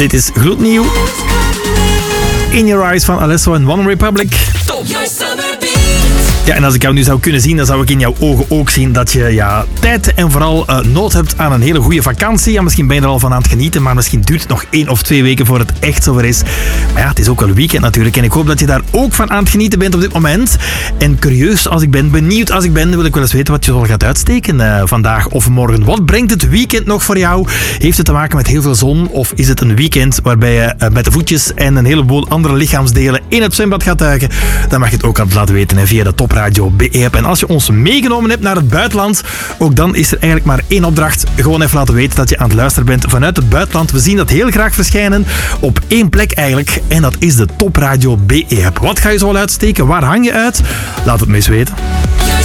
Dit is gloednieuw. In Your Eyes van Alesso en One Republic. Ja, en als ik jou nu zou kunnen zien, dan zou ik in jouw ogen ook zien dat je tijd en vooral nood hebt aan een hele goede vakantie. Ja, misschien ben je er al van aan het genieten, maar misschien duurt het nog 1 of 2 weken voor het echt zover is. Maar ja, het is ook wel weekend natuurlijk en ik hoop dat je daar ook van aan het genieten bent op dit moment. En curieus als ik ben, benieuwd als ik ben, wil ik wel eens weten wat je zo gaat uitsteken vandaag of morgen. Wat brengt het weekend nog voor jou? Heeft het te maken met heel veel zon of is het een weekend waarbij je met de voetjes en een heleboel andere lichaamsdelen in het zwembad gaat duiken? Dan mag je het ook altijd laten weten via de Topradio BE-app. En als je ons meegenomen hebt naar het buitenland, ook dan is er eigenlijk maar 1 opdracht. Gewoon even laten weten dat je aan het luisteren bent vanuit het buitenland. We zien dat heel graag verschijnen op 1 plek eigenlijk. En dat is de Topradio BE-app. Wat ga je zo al uitsteken? Waar hang je uit? Laat het me eens weten.